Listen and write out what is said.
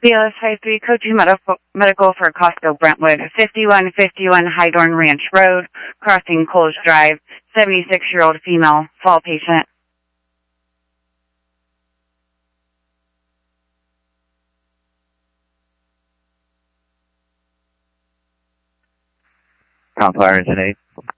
BLS 53, code 2 medical for Costco Brentwood, 5151 Hydorn Ranch Road, crossing Coles Drive, 76-year-old female, fall patient. Compline 8.